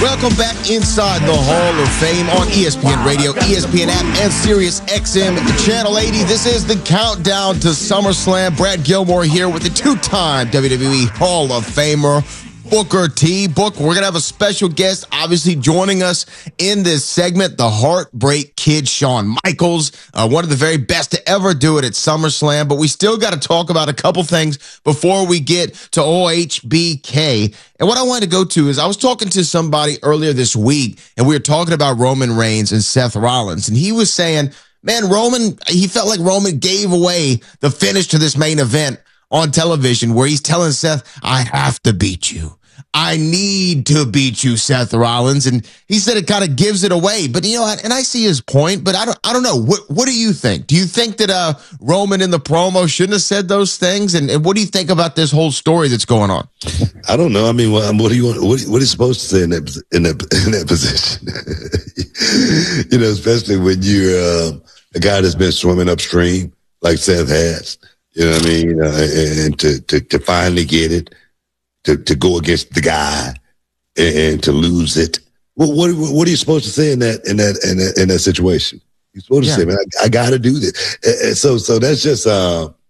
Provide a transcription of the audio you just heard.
Welcome back inside the Hall of Fame on ESPN Radio, ESPN app, and Sirius XM Channel 80. This is the countdown to SummerSlam. Brad Gilmore here with the two-time WWE Hall of Famer, Booker T. Book, we're going to have a special guest, obviously, joining us in this segment, the Heartbreak Kid, Shawn Michaels, one of the very best to ever do it at SummerSlam. But we still got to talk about a couple things before we get to OHBK. And what I wanted to go to is I was talking to somebody earlier this week, and we were talking about Roman Reigns and Seth Rollins. And he was saying, man, he felt like Roman gave away the finish to this main event on television, where he's telling Seth, I have to beat you. I need to beat you, Seth Rollins. And he said it kind of gives it away. But, you know, and I see his point, but I don't know. What do you think? Do you think that Roman in the promo shouldn't have said those things? And what do you think about this whole story that's going on? I don't know. I mean, what do you want? What are you supposed to say in that position? You know, especially when you're a guy that's been swimming upstream like Seth has. You know what I mean? And to finally get it, to go against the guy and to lose it. What are you supposed to say in that situation? You're supposed to say, man, I got to do this. And so that's just